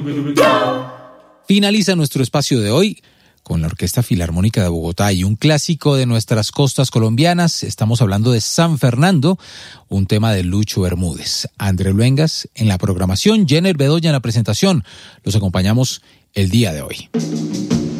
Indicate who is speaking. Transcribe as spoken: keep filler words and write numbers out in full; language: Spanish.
Speaker 1: Finaliza nuestro espacio de hoy con la Orquesta Filarmónica de Bogotá y un clásico de nuestras costas colombianas. Estamos hablando de San Fernando, un tema de Lucho Bermúdez. André Luengas en la programación, Jenner Bedoya en la presentación. Los acompañamos el día de hoy.